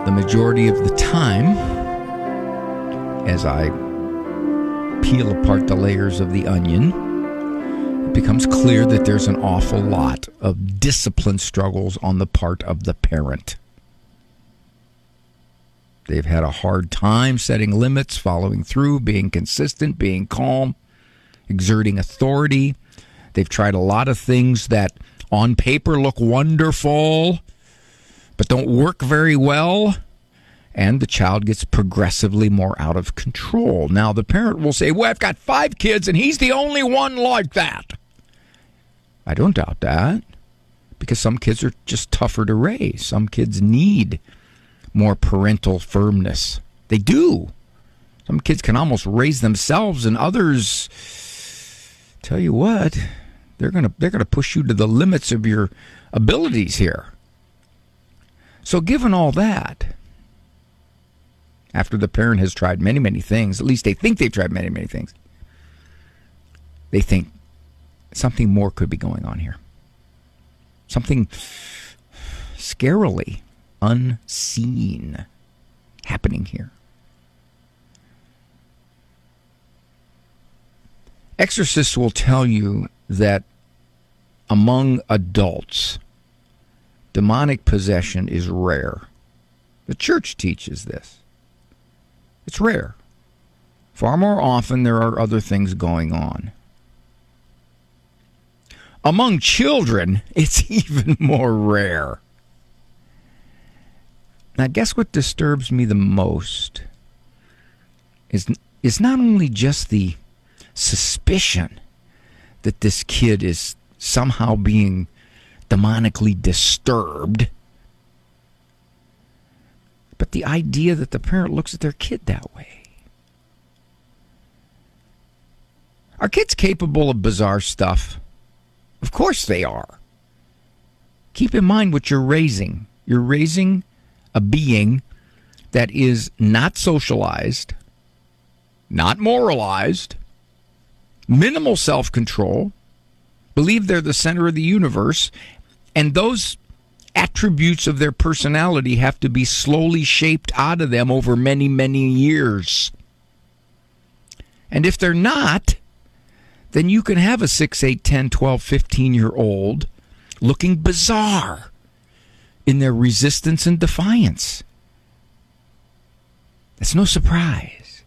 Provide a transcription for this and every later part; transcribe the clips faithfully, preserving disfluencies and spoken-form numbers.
the majority of the time, as I peel apart the layers of the onion, it becomes clear that there's an awful lot of discipline struggles on the part of the parent. They've had a hard time setting limits, following through, being consistent, being calm, exerting authority. They've tried a lot of things that on paper look wonderful, but don't work very well. And the child gets progressively more out of control. Now, the parent will say, well, I've got five kids, and he's the only one like that. I don't doubt that, because some kids are just tougher to raise. Some kids need more parental firmness. They do. Some kids can almost raise themselves, and others, tell you what, they're gonna they're gonna push you to the limits of your abilities here. So given all that, after the parent has tried many, many things, at least they think they've tried many, many things, they think something more could be going on here. Something scarily unseen happening here. Exorcists will tell you that among adults, demonic possession is rare. The church teaches this. It's rare. Far more often, there are other things going on. Among children, it's even more rare. Now, guess what disturbs me the most is, is not only just the suspicion that this kid is somehow being demonically disturbed, but the idea that the parent looks at their kid that way. Are kids capable of bizarre stuff? Of course they are. Keep in mind what you're raising. You're raising a being that is not socialized, not moralized, minimal self-control, believe they're the center of the universe, and those attributes of their personality have to be slowly shaped out of them over many, many years. And if they're not, then you can have a six, eight, ten, twelve, fifteen-year-old looking bizarre in their resistance and defiance. That's no surprise.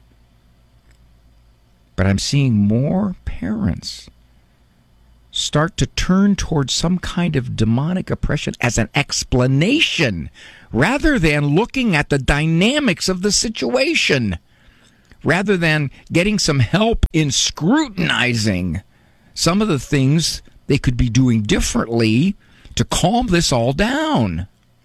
But I'm seeing more parents start to turn towards some kind of demonic oppression as an explanation rather than looking at the dynamics of the situation, rather than getting some help in scrutinizing some of the things they could be doing differently to calm this all down.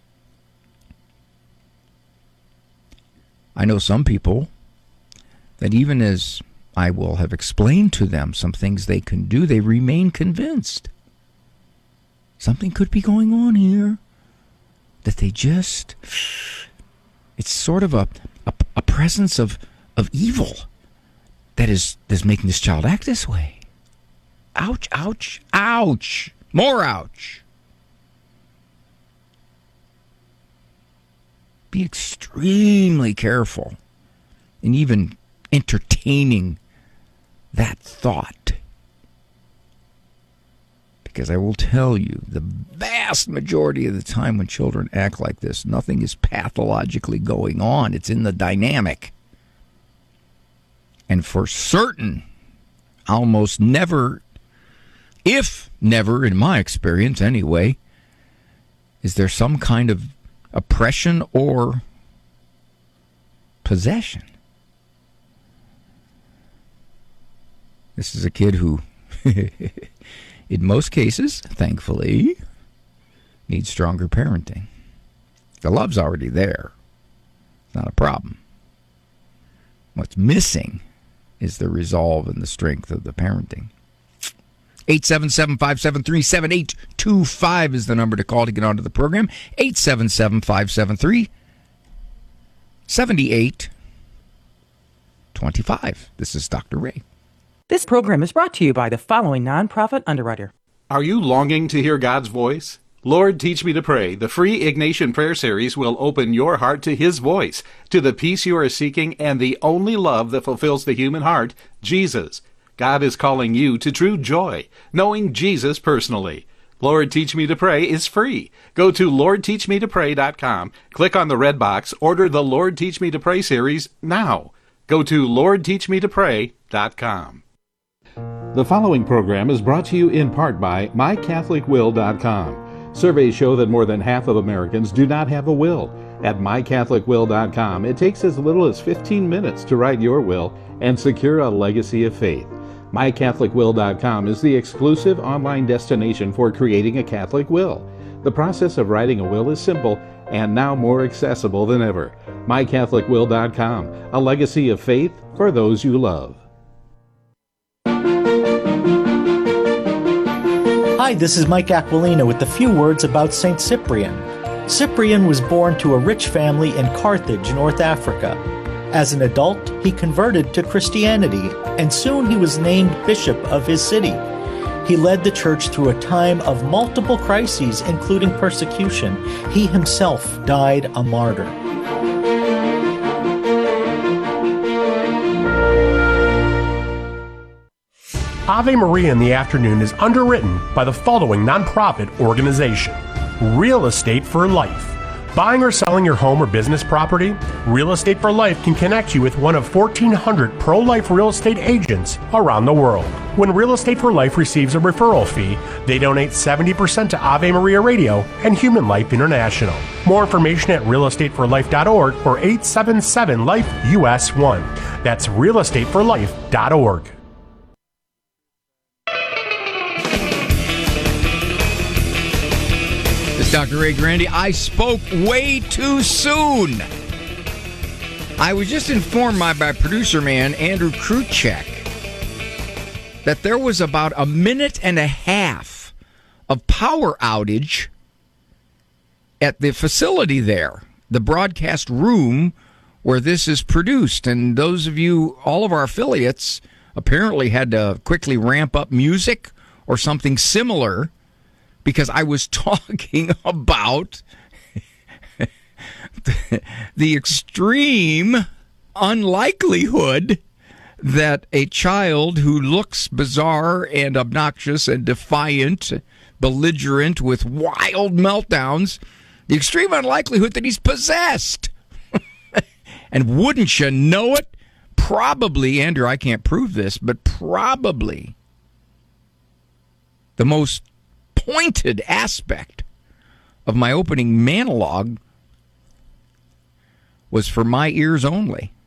I know some people that even as I will have explained to them some things they can do, they remain convinced something could be going on here, that they just, it's sort of a, a, a presence of, of evil that is, that is making this child act this way. Ouch, ouch, ouch, more ouch. Be extremely careful in even entertaining that thought. Because I will tell you, the vast majority of the time when children act like this, nothing is pathologically going on. It's in the dynamic. And for certain, almost never, if never, in my experience anyway, is there some kind of oppression or possession. This is a kid who, in most cases, thankfully, needs stronger parenting. The love's already there. It's not a problem. What's missing is the resolve and the strength of the parenting. eight seven seven, five seven three, seven eight two five is the number to call to get onto the program. eight seven seven, five seven three, seven eight two five. This is Doctor Ray. This program is brought to you by the following nonprofit underwriter. Are you longing to hear God's voice? Lord, Teach Me to Pray, the free Ignatian Prayer Series, will open your heart to His voice, to the peace you are seeking, and the only love that fulfills the human heart, Jesus. God is calling you to true joy, knowing Jesus personally. Lord, Teach Me to Pray is free. Go to lord teach me to pray dot com, click on the red box, order the Lord, Teach Me to Pray series now. Go to lord teach me to pray dot com. The following program is brought to you in part by my catholic will dot com. Surveys show that more than half of Americans do not have a will. At my catholic will dot com, it takes as little as fifteen minutes to write your will and secure a legacy of faith. my catholic will dot com is the exclusive online destination for creating a Catholic will. The process of writing a will is simple and now more accessible than ever. my catholic will dot com, a legacy of faith for those you love. Hi, this is Mike Aquilina with a few words about Saint Cyprian. Cyprian was born to a rich family in Carthage, North Africa. As an adult, he converted to Christianity, and soon he was named bishop of his city. He led the church through a time of multiple crises, including persecution. He himself died a martyr. Ave Maria in the Afternoon is underwritten by the following nonprofit organization: Real Estate for Life. Buying or selling your home or business property? Real Estate for Life can connect you with one of fourteen hundred pro-life real estate agents around the world. When Real Estate for Life receives a referral fee, they donate seventy percent to Ave Maria Radio and Human Life International. More information at real estate for life dot org or eight seven seven life U S one. That's real estate for life dot org. Doctor Ray Grandy. I spoke way too soon. I was just informed by my producer man, Andrew Kruchek, that there was about a minute and a half of power outage at the facility there, the broadcast room where this is produced. And those of you, all of our affiliates, apparently had to quickly ramp up music or something similar, because I was talking about the extreme unlikelihood that a child who looks bizarre and obnoxious and defiant, belligerent with wild meltdowns, the extreme unlikelihood that he's possessed. And wouldn't you know it, probably, Andrew, I can't prove this, but probably the most pointed aspect of my opening monologue was for my ears only.